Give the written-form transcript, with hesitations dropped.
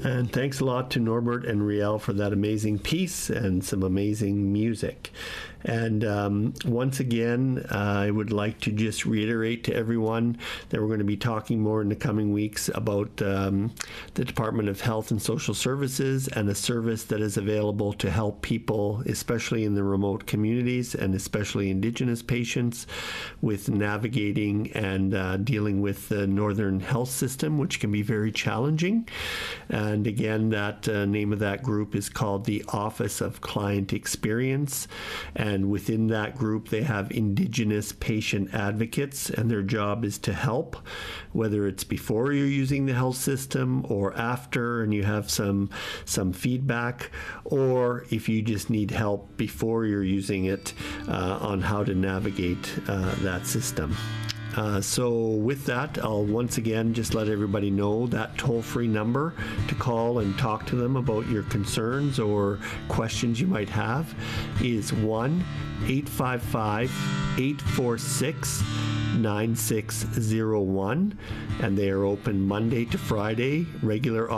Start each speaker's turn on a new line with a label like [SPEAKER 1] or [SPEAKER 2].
[SPEAKER 1] And thanks a lot to Norbert and Riel for that amazing piece and some amazing music. And once again, I would like to just reiterate to everyone that we're going to be talking more in the coming weeks about the Department of Health and Social Services and a service that is available to help people, especially in the remote communities and especially Indigenous patients, with navigating and dealing with the Northern Health System, which can be very challenging. And again, that name of that group is called the Office of Client Experience. And within that group, they have Indigenous patient advocates, and their job is to help, whether it's before you're using the health system or after and you have some feedback, or if you just need help before you're using it on how to navigate that system. So with that, I'll once again just let everybody know that toll-free number to call and talk to them about your concerns or questions you might have is 1-855-846-9601, and they are open Monday to Friday, regular